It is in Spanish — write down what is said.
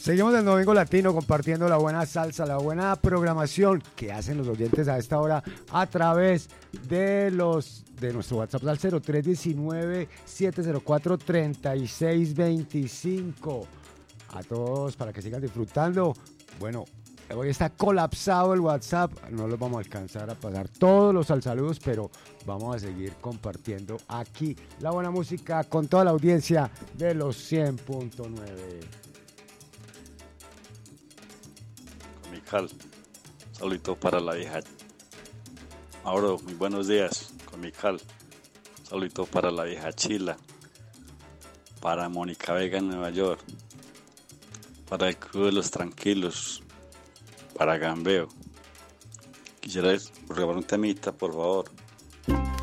Seguimos del Domingo Latino compartiendo la buena salsa, la buena programación que hacen los oyentes a esta hora a través de nuestro WhatsApp al 0319-704-3625. A todos para que sigan disfrutando. Bueno, hoy está colapsado el WhatsApp, no los vamos a alcanzar a pasar todos los saludos, pero vamos a seguir compartiendo aquí la buena música con toda la audiencia de los 100.9. Comical, saludito para la hija. Ahora, muy buenos días, Comical. Saludito para la hija Chila, para Mónica Vega en Nueva York, para el Club de los Tranquilos, para Gambeo. Quisiera grabar un temita, por favor.